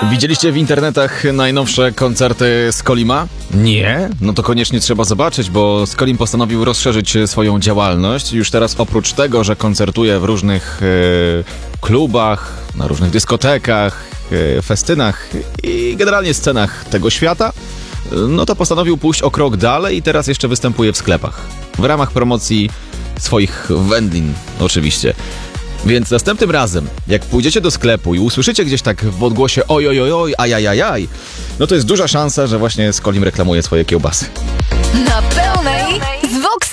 Widzieliście w internetach najnowsze koncerty Skolima? Nie? No to koniecznie trzeba zobaczyć, bo Skolim postanowił rozszerzyć swoją działalność. Już teraz oprócz tego, że koncertuje w różnych klubach, na różnych dyskotekach, festynach i generalnie scenach tego świata, no to postanowił pójść o krok dalej i teraz jeszcze występuje w sklepach. W ramach promocji swoich wędlin oczywiście. Więc następnym razem, jak pójdziecie do sklepu i usłyszycie gdzieś tak w odgłosie oj, oj, oj, oj, ajajajaj, no to jest duża szansa, że właśnie Skolim reklamuje swoje kiełbasy. Na pełnej z Vox